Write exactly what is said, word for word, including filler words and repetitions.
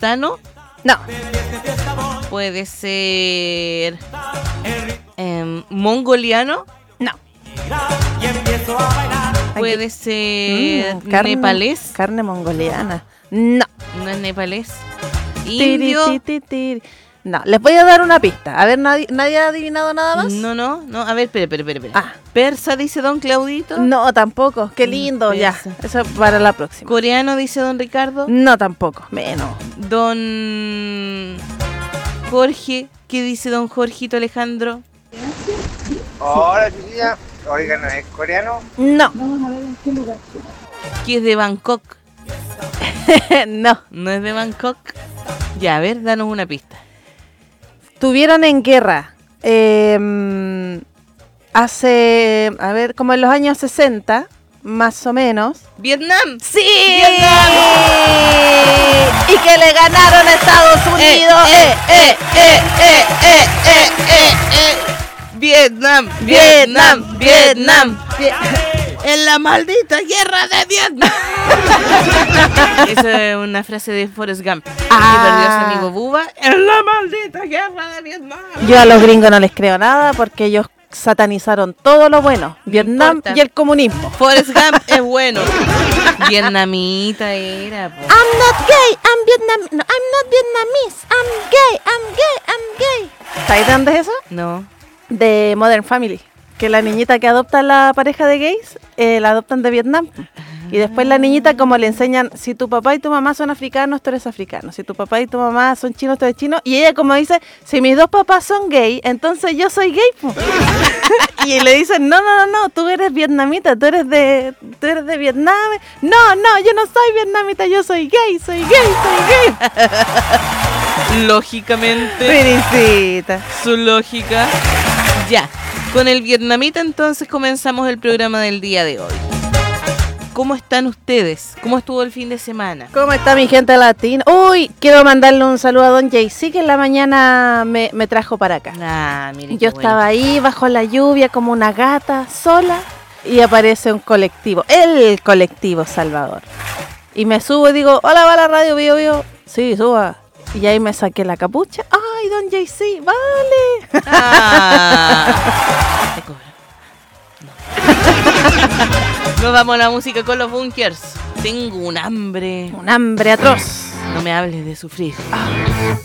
Montano. No. Puede ser eh, mongoliano. No. Puede ser Mm, carne, nepalés. Carne mongoliana. No. No es nepalés. Tiri, Indio. ti, ti, tiri. No, les voy a dar una pista. A ver, nadie, ¿nadie ha adivinado nada más? No, no, no. A ver, espere, espere, espere. espere. Ah. Persa, dice don Claudito. No, tampoco. Qué lindo, Mm, ya. persa. Eso es para la próxima. Coreano, dice don Ricardo. No, tampoco. Menos. Don Jorge. ¿Qué dice don Jorgito Alejandro? Hola, chiquilla. Oiga, ¿no es coreano? No. ¿Qué es de Bangkok? No. ¿No es de Bangkok? Ya, a ver, danos una pista. Tuvieron en guerra eh, hace, a ver, como en los años sesenta, más o menos. ¡Vietnam! ¡Sí! ¡Vietnam! Y que le ganaron a Estados Unidos. ¡Eh, eh, eh, eh, eh, eh, eh, eh! ¡Vietnam! ¡Vietnam! ¡Vietnam! ¡En la maldita guerra de Vietnam! Esa es una frase de Forrest Gump. Ah. Que perdió a su amigo Bubba. ¡En la maldita guerra de Vietnam! Yo a los gringos no les creo nada porque ellos satanizaron todo lo bueno. No Vietnam importa. y el comunismo. Forrest Gump es bueno. Vietnamita era, po. I'm not gay, I'm Vietnam, no, I'm not Vietnamese, I'm gay, I'm gay, I'm gay. ¿Sabes de dónde es eso? No. De Modern Family. Que la niñita que adopta la pareja de gays, eh, la adoptan de Vietnam. Y después la niñita como le enseñan, si tu papá y tu mamá son africanos, tú eres africano. Si tu papá y tu mamá son chinos, tú eres chino. Y ella como dice, si mis dos papás son gay, entonces yo soy gay. Po. Y le dicen, no, no, no, no, tú eres vietnamita, tú eres de tú eres de Vietnam. No, no, yo no soy vietnamita, yo soy gay, soy gay, soy gay. Lógicamente. Felicita. Su lógica. Ya. Con el vietnamita entonces comenzamos el programa del día de hoy. ¿Cómo están ustedes? ¿Cómo estuvo el fin de semana? ¿Cómo está mi gente latina? Uy, quiero mandarle un saludo a don Jaycee que en la mañana me, me trajo para acá. Ah, mire. Yo estaba ahí bajo la lluvia como una gata sola y aparece un colectivo, el colectivo Salvador. Y me subo y digo, hola, va la radio, Bio Bio. Sí, suba. Y ahí me saqué la capucha. Ay, don Jaycee, vale. Ah, te cobro. No. Nos vamos a la música con los Bunkers. Tengo un hambre. Un hambre atroz. No me hables de sufrir. Ah.